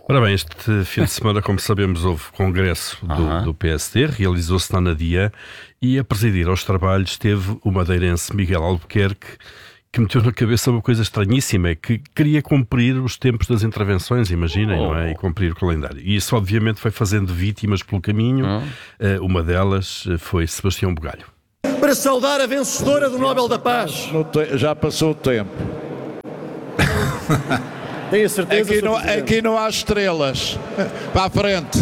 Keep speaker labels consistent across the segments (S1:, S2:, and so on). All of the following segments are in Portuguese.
S1: Ora bem, este fim de semana, como sabemos, houve congresso do PSD, realizou-se na Anadia e a presidir aos trabalhos esteve o madeirense Miguel Albuquerque, que meteu na cabeça uma coisa estranhíssima, é que queria cumprir os tempos das intervenções, imaginem, não é? E cumprir o calendário. E isso, obviamente, foi fazendo vítimas pelo caminho. Uma delas foi Sebastião Bugalho.
S2: Para saudar a vencedora do Nobel da Paz.
S3: Já passou o tempo.
S2: Tenho a certeza.
S3: Aqui não há estrelas. Para a frente.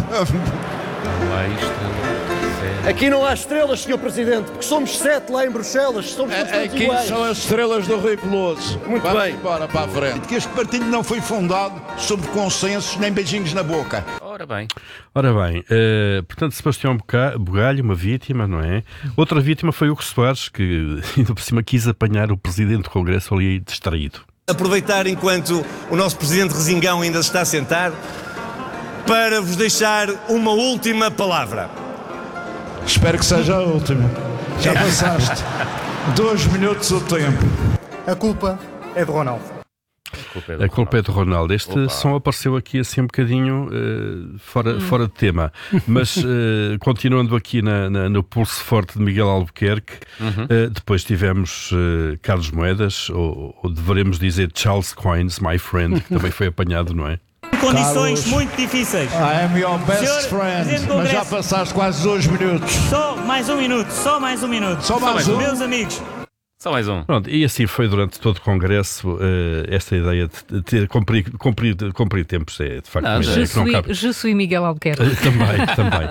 S2: Aqui não há estrelas, Sr. Presidente, porque somos 7 lá em Bruxelas. Somos todos
S3: aqui
S2: iguais.
S3: são as estrelas do Rui Veloso.
S2: Muito bem.
S3: Embora para a frente.
S4: Que este partido não foi fundado sobre consensos nem beijinhos na boca.
S1: Ora bem, portanto, Sebastião Bugalho, uma vítima, não é? Outra vítima foi Hugo Soares, que ainda por cima quis apanhar o Presidente do Congresso ali distraído.
S5: Aproveitar enquanto o nosso Presidente Resingão ainda se está a sentar para vos deixar uma última palavra.
S3: Espero que seja a última. Já passaste 2 minutos o tempo.
S2: A culpa é de Ronaldo.
S1: A culpa é de Ronaldo. Este som apareceu aqui assim um bocadinho fora de tema. Mas continuando aqui no pulso forte de Miguel Albuquerque, depois tivemos Carlos Moedas, ou deveremos dizer Charles Coins, my friend, que também foi apanhado, não é?
S6: Condições
S3: Carlos,
S6: muito difíceis.
S3: I am your best
S6: Senhor
S3: friend. Mas já passaste quase 2 minutos.
S6: Só mais um minuto.
S3: Só mais um?
S6: Meus amigos.
S7: Só mais um.
S1: Pronto, e assim foi durante todo o Congresso. Esta ideia de ter cumprir tempos é de facto uma ideia que não cabe.
S8: Je suis Miguel Albuquerque.
S1: Também.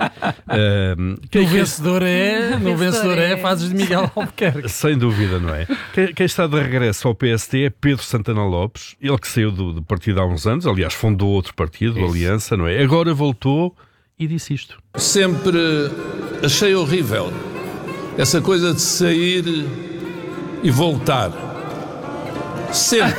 S8: No vencedor é fazes de Miguel Albuquerque.
S1: Sem dúvida, não é? Quem está de regresso ao PSD é Pedro Santana Lopes, ele que saiu do partido há uns anos, aliás, fundou outro partido, Aliança, não é? Agora voltou e disse isto.
S9: Sempre achei horrível essa coisa de sair e voltar. Sempre.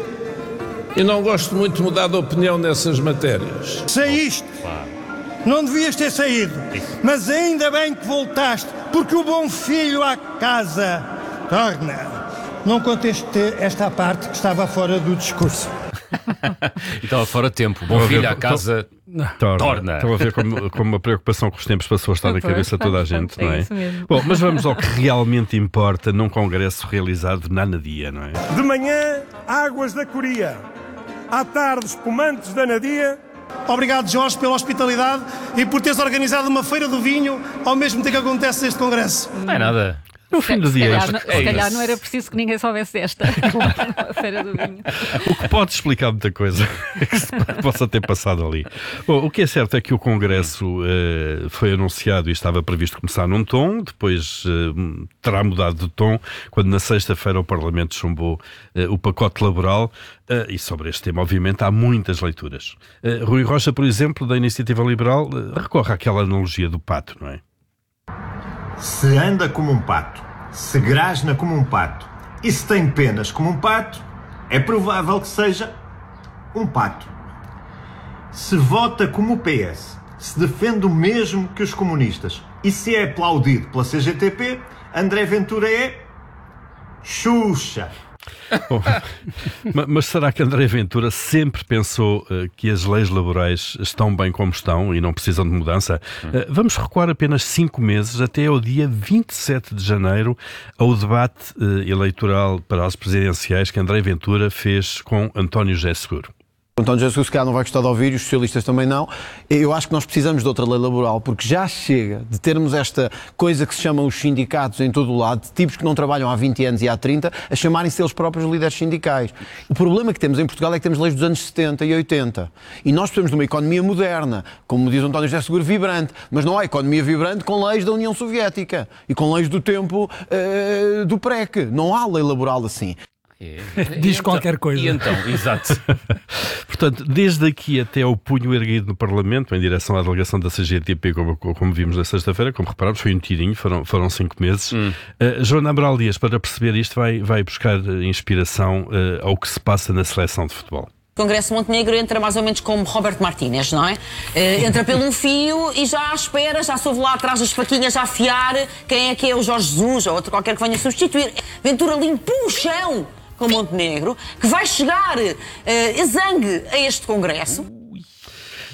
S9: E não gosto muito de mudar de opinião nessas matérias.
S2: Saíste. Não devias ter saído. Mas ainda bem que voltaste, porque o bom filho à casa torna. Não conteste esta parte que estava fora do discurso.
S7: E estava fora de tempo. Bom filho à casa torna.
S1: Estão a ver como a preocupação com os tempos passou a estar na cabeça de toda a gente, não é?
S8: Isso mesmo.
S1: Bom, mas vamos ao que realmente importa num congresso realizado na Anadia, não é?
S2: De manhã, águas da Coria. À tarde, espumantes da Anadia. Obrigado, Jorge, pela hospitalidade e por teres organizado uma feira do vinho ao mesmo tempo que acontece este congresso.
S7: Não é nada.
S1: No fim do dia.
S8: Se calhar não era preciso que ninguém soubesse desta. A Feira do Vinho.
S1: O que pode explicar muita coisa que possa ter passado ali. Bom, o que é certo é que o Congresso foi anunciado e estava previsto começar num tom, depois terá mudado de tom, quando na sexta-feira o Parlamento chumbou o pacote laboral. E sobre este tema, obviamente, há muitas leituras. Rui Rocha, por exemplo, da Iniciativa Liberal, recorre àquela analogia do pato, não é?
S10: Se anda como um pato, se grasna como um pato e se tem penas como um pato, é provável que seja um pato. Se vota como o PS, se defende o mesmo que os comunistas e se é aplaudido pela CGTP, André Ventura é Xuxa.
S1: Bom, mas será que André Ventura sempre pensou que as leis laborais estão bem como estão e não precisam de mudança? Vamos recuar apenas 5 meses até ao dia 27 de janeiro ao debate eleitoral para as presidenciais que André Ventura fez com António José Seguro.
S11: António José Seguro se calhar não vai gostar de ouvir, os socialistas também não. Eu acho que nós precisamos de outra lei laboral, porque já chega de termos esta coisa que se chamam os sindicatos em todo o lado, de tipos que não trabalham há 20 anos e há 30, a chamarem-se eles próprios líderes sindicais. O problema que temos em Portugal é que temos leis dos anos 70 e 80. E nós precisamos de uma economia moderna, como diz António José Seguro, vibrante. Mas não há economia vibrante com leis da União Soviética e com leis do tempo do PREC. Não há lei laboral assim.
S8: Diz então, qualquer coisa.
S7: E então, exato.
S1: Portanto, desde aqui até ao punho erguido no Parlamento, em direção à delegação da CGTP, como vimos na sexta-feira, como reparámos, foi um tirinho, foram 5 meses. Joana Amaral Dias, para perceber isto, vai buscar inspiração ao que se passa na seleção de futebol.
S12: O Congresso Montenegro entra mais ou menos como Roberto Martínez, não é? Entra pelo fio e já à espera, já soube lá atrás das faquinhas a afiar quem é que é o Jorge Jesus ou outro qualquer que venha substituir. Ventura limpa o chão com Montenegro, que vai chegar exangue a este Congresso.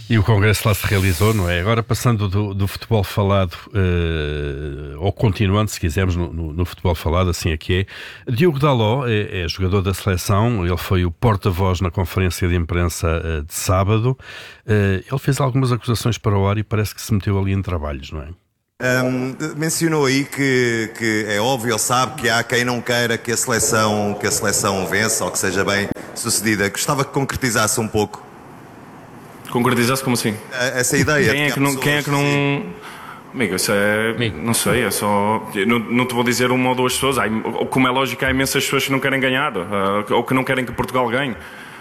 S1: E o congresso lá se realizou, não é? Agora passando do futebol falado, ou continuando, se quisermos, no futebol falado, assim é que é. Diogo Dalot é jogador da seleção, ele foi o porta-voz na conferência de imprensa de sábado. Ele fez algumas acusações para o ar e parece que se meteu ali em trabalhos, não é?
S13: Mencionou aí que é óbvio, ele sabe que há quem não queira que a seleção vença ou que seja bem sucedida. Gostava que concretizasse um pouco.
S14: Concretizasse como assim?
S13: Essa ideia.
S14: Quem é que não... Amigo, isso é... Não sei, é só... Não te vou dizer uma ou duas pessoas. Como é lógico, há imensas pessoas que não querem ganhar ou que não querem que Portugal ganhe.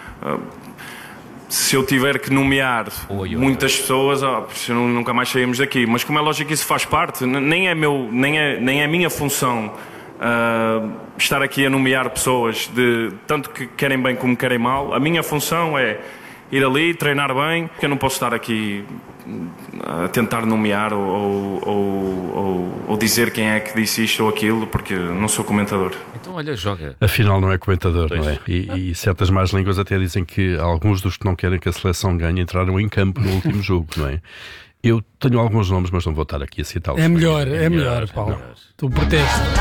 S14: Se eu tiver que nomear muitas pessoas, nunca mais saímos daqui. Mas como é lógico que isso faz parte, nem é minha função estar aqui a nomear pessoas de tanto que querem bem como querem mal. A minha função é ir ali, treinar bem, porque eu não posso estar aqui a tentar nomear ou dizer quem é que disse isto ou aquilo, porque não sou comentador.
S7: Então, olha, joga.
S1: Afinal, não é comentador, não é? E certas más línguas até dizem que alguns dos que não querem que a seleção ganhe entraram em campo no último jogo, não é? Eu tenho alguns nomes, mas não vou estar aqui a citá-los.
S15: É melhor, Paulo. Tu proteges.